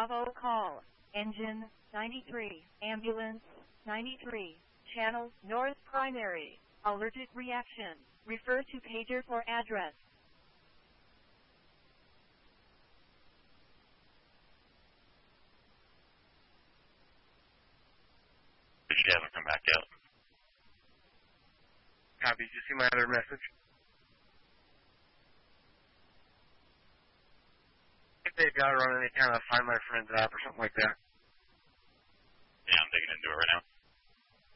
Bravo call. Engine 93. Ambulance 93. Channel North Primary. Allergic reaction. Refer to pager for address. She hasn't come back yet. Copy. Did you see my other message? If they've got her on any kind of Find My Friends app or something like that. Yeah, I'm digging into it right now.